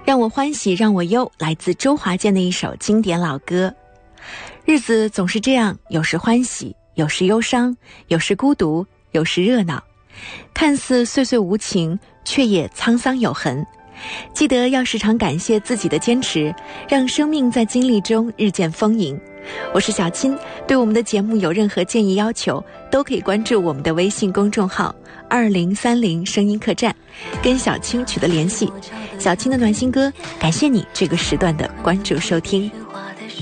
让我欢喜让我忧，来自周华健的一首经典老歌。日子总是这样，有时欢喜，有时忧伤，有时孤独，有时热闹，看似岁岁无情，却也沧桑有痕。记得要时常感谢自己的坚持，让生命在经历中日渐丰盈。我是小青，对我们的节目有任何建议要求，都可以关注我们的微信公众号2030声音客栈，跟小青取得联系。小青的暖心歌，感谢你这个时段的关注收听。